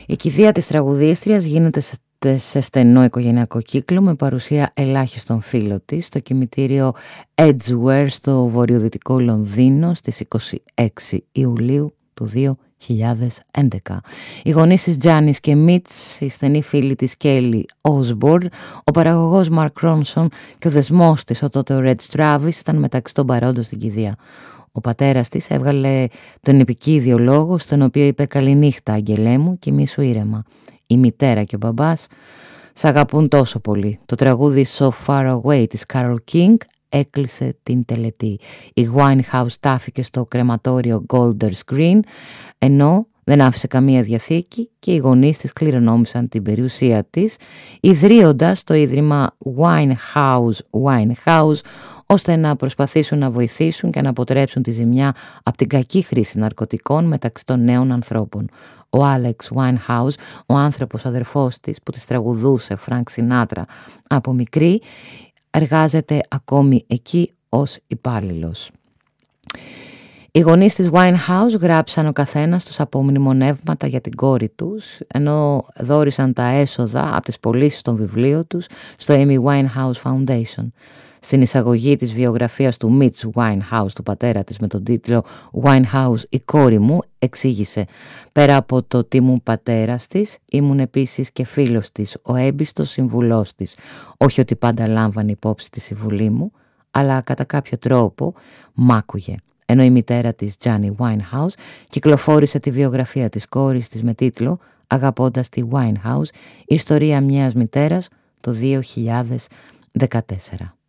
Η κηδεία της τραγουδίστριας γίνεται σε στενό οικογενειακό κύκλο με παρουσία ελάχιστων φίλων της στο κημητήριο Edgware στο βορειοδυτικό Λονδίνο στις 26 Ιουλίου του 2011. Οι γονείς της Τζάνις και Μίτς, οι στενοί φίλοι της Κέλλι Όσμπορν, ο παραγωγός Μαρκ Ρόνσον και ο δεσμός της, ο τότε ο Ρετ Τράβις, ήταν μεταξύ των παρόντων στην κηδεία. Ο πατέρας της έβγαλε τον επικίδιο λόγο στον οποίο είπε «Καληνύχτα, αγγελέ μου, κοιμήσου ήρεμα». Η μητέρα και ο μπαμπάς σ' αγαπούν τόσο πολύ. Το τραγούδι So Far Away της Carole King έκλεισε την τελετή. Η Winehouse τάφηκε στο κρεματόριο Golders Green, ενώ δεν άφησε καμία διαθήκη και οι γονείς της κληρονόμησαν την περιουσία της, ιδρύοντας το ίδρυμα Winehouse, ώστε να προσπαθήσουν να βοηθήσουν και να αποτρέψουν τη ζημιά από την κακή χρήση ναρκωτικών μεταξύ των νέων ανθρώπων. Ο Άλεξ Winehouse, ο άνθρωπος αδερφός της που της τραγουδούσε Φρανκ Σινάτρα από μικρή, εργάζεται ακόμη εκεί ως υπάλληλος. Οι γονείς της Winehouse γράψαν ο καθένας τους απομνημονεύματα για την κόρη τους, ενώ δώρισαν τα έσοδα από τις πωλήσεις των βιβλίων τους στο Amy Winehouse Foundation. Στην εισαγωγή της βιογραφίας του Mitch Winehouse, του πατέρα της, με τον τίτλο Winehouse, η κόρη μου, εξήγησε «Πέρα από το τι ήμουν πατέρας της, ήμουν επίσης και φίλος της, ο έμπιστος συμβουλός της. Όχι ότι πάντα λάμβανε υπόψη τη συμβουλή μου, αλλά κατά κάποιο τρόπο μ' άκουγε». Ενώ η μητέρα της, Johnny Winehouse, κυκλοφόρησε τη βιογραφία της κόρης της με τίτλο «Αγαπώντας τη Winehouse, η ιστορία μιας μητέρας» το 2014.